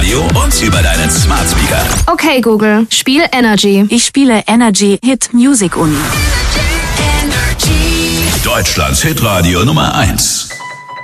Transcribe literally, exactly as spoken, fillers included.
Radio und über deinen Smart Speaker. Okay, Google, spiel Energy. Ich spiele Energy Hit Music Uni. Deutschlands Hitradio Nummer eins.